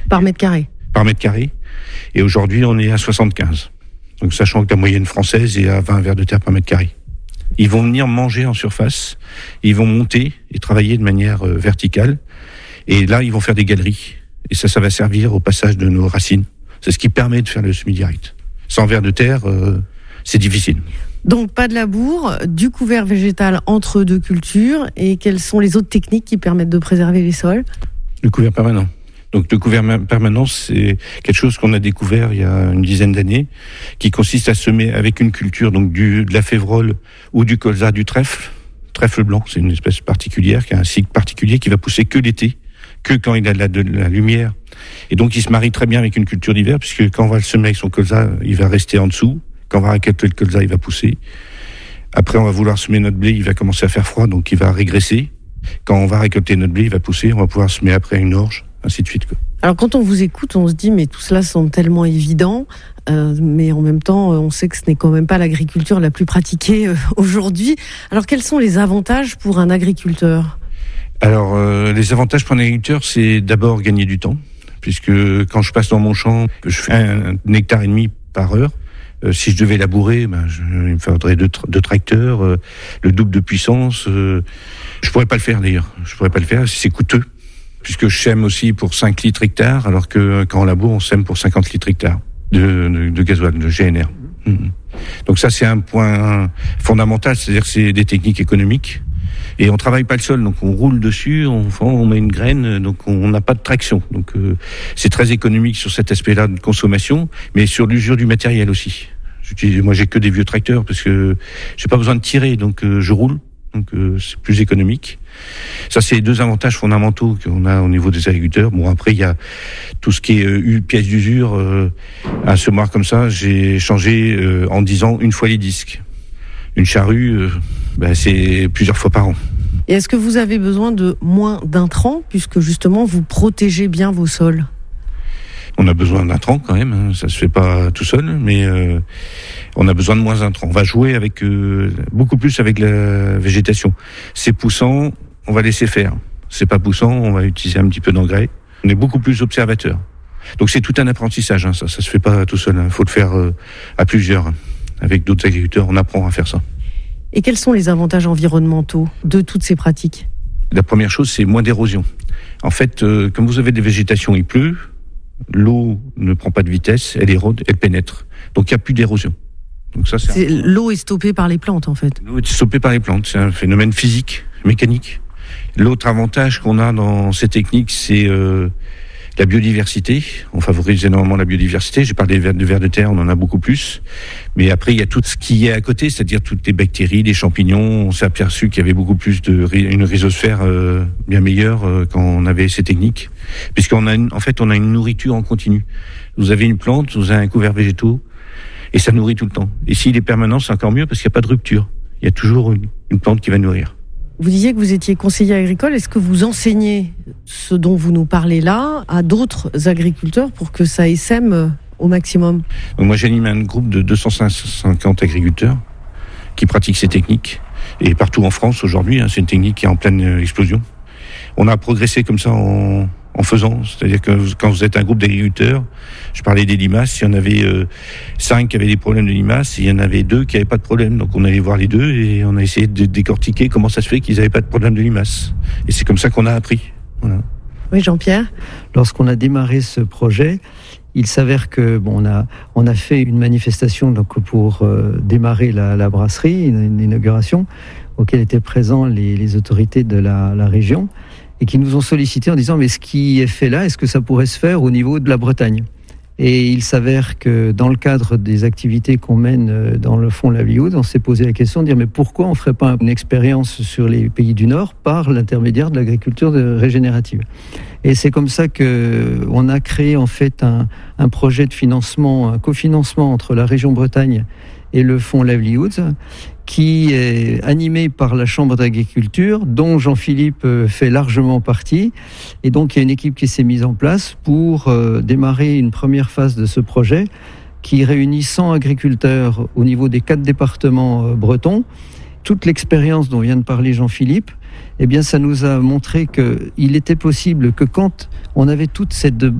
Par mètre carré. Par mètre carré. Et aujourd'hui, on est à 75. Donc, sachant que la moyenne française est à 20 vers de terre par mètre carré. Ils vont venir manger en surface. Ils vont monter et travailler de manière verticale. Et là, ils vont faire des galeries. Et ça va servir au passage de nos racines. C'est ce qui permet de faire le semi-direct. Sans vers de terre, c'est difficile. Donc, pas de labour, du couvert végétal entre deux cultures. Et quelles sont les autres techniques qui permettent de préserver les sols ? Le couvert permanent. Donc le couvert permanent, c'est quelque chose qu'on a découvert il y a une dizaine d'années, qui consiste à semer avec une culture, donc de la févrole ou du colza, du trèfle. Trèfle blanc, c'est une espèce particulière, qui a un cycle particulier, qui va pousser que l'été, que quand il a de la lumière. Et donc il se marie très bien avec une culture d'hiver, puisque quand on va le semer avec son colza, il va rester en dessous. Quand on va récolter le colza, il va pousser. Après, on va vouloir semer notre blé, il va commencer à faire froid, donc il va régresser. Quand on va récolter notre blé, il va pousser, on va pouvoir semer après une orge, ainsi de suite, quoi. Alors quand on vous écoute, on se dit mais tout cela semble tellement évident, mais en même temps on sait que ce n'est quand même pas l'agriculture la plus pratiquée aujourd'hui. Alors quels sont les avantages pour un agriculteur ? Alors les avantages pour un agriculteur, c'est d'abord gagner du temps, puisque quand je passe dans mon champ, je fais 1,5 hectare par heure. Si je devais labourer, il me faudrait deux tracteurs, le double de puissance. Je pourrais pas le faire d'ailleurs. Je pourrais pas le faire, c'est coûteux. Puisque je sème aussi pour 5 litres hectare, alors que quand on laboure, on sème pour 50 litres hectare de gasoil, de GNR. Donc ça, c'est un point fondamental, c'est-à-dire que c'est des techniques économiques. Et on travaille pas le sol, donc on roule dessus, on met une graine, donc on n'a pas de traction. Donc c'est très économique sur cet aspect-là de consommation, mais sur l'usure du matériel aussi. Moi, j'ai que des vieux tracteurs, parce que j'ai pas besoin de tirer, donc je roule. Donc c'est plus économique. Ça, c'est les deux avantages fondamentaux qu'on a au niveau des agriculteurs. Bon, après, il y a tout ce qui est pièces d'usure. Un semoir comme ça, j'ai changé en 10 ans une fois les disques. Une charrue, c'est plusieurs fois par an. Et est-ce que vous avez besoin de moins d'intrants, puisque justement vous protégez bien vos sols ? On a besoin d'intrants quand même, hein. Ça se fait pas tout seul, mais on a besoin de moins d'intrants. On va jouer avec beaucoup plus avec la végétation. C'est poussant, on va laisser faire. C'est pas poussant, on va utiliser un petit peu d'engrais. On est beaucoup plus observateur. Donc c'est tout un apprentissage, hein. Ça se fait pas tout seul. Il faut le faire à plusieurs, hein. Avec d'autres agriculteurs, on apprend à faire ça. Et quels sont les avantages environnementaux de toutes ces pratiques ? La première chose, c'est moins d'érosion. En fait, comme vous avez des végétations, il pleut. L'eau ne prend pas de vitesse, elle érode, elle pénètre. Donc il n'y a plus d'érosion. Donc ça, l'eau est stoppée par les plantes en fait. L'eau est stoppée par les plantes, c'est un phénomène physique, mécanique. L'autre avantage qu'on a dans ces techniques, c'est la biodiversité. On favorise énormément la biodiversité. J'ai parlé de vers de terre, on en a beaucoup plus. Mais après, il y a tout ce qui est à côté, c'est-à-dire toutes les bactéries, les champignons. On s'est aperçu qu'il y avait beaucoup plus une rhizosphère bien meilleure quand on avait ces techniques. Puisqu'on a une nourriture en continu. Vous avez une plante, vous avez un couvert végétaux, et ça nourrit tout le temps. Et s'il est permanent, c'est encore mieux parce qu'il n'y a pas de rupture. Il y a toujours une plante qui va nourrir. Vous disiez que vous étiez conseiller agricole. Est-ce que vous enseignez ce dont vous nous parlez là à d'autres agriculteurs pour que ça essaime au maximum ? Donc moi, j'anime un groupe de 250 agriculteurs qui pratiquent ces techniques. Et partout en France aujourd'hui, c'est une technique qui est en pleine explosion. On a progressé comme ça en faisant. C'est-à-dire que quand vous êtes un groupe d'agriculteurs, je parlais des limaces, il y en avait 5 qui avaient des problèmes de limaces, et il y en avait 2 qui n'avaient pas de problème. Donc on allait voir les 2 et on a essayé de décortiquer comment ça se fait qu'ils n'avaient pas de problème de limaces. Et c'est comme ça qu'on a appris. Voilà. Oui, Jean-Pierre ? Lorsqu'on a démarré ce projet, il s'avère que on a fait une manifestation donc pour démarrer la brasserie, une inauguration, auquel étaient présents les autorités de la région, et qui nous ont sollicité en disant mais ce qui est fait là, est-ce que ça pourrait se faire au niveau de la Bretagne ? Et il s'avère que dans le cadre des activités qu'on mène dans le fonds Livelihood, on s'est posé la question de dire mais pourquoi on ne ferait pas une expérience sur les pays du Nord par l'intermédiaire de l'agriculture régénérative ? Et c'est comme ça qu'on a créé en fait un projet de financement, un cofinancement entre la région Bretagne et le fonds Livelihood, qui est animé par la Chambre d'agriculture, dont Jean-Philippe fait largement partie. Et donc, il y a une équipe qui s'est mise en place pour démarrer une première phase de ce projet qui réunit 100 agriculteurs au niveau des 4 départements bretons. Toute l'expérience dont vient de parler Jean-Philippe, eh bien, ça nous a montré qu'il était possible que quand on avait toute cette